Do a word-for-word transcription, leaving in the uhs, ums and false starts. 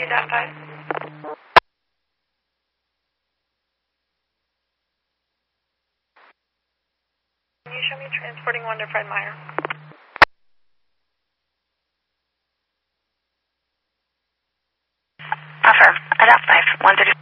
dot five. Can you show me transporting one to Fred Meyer? Affirm. I dot five. one thirty.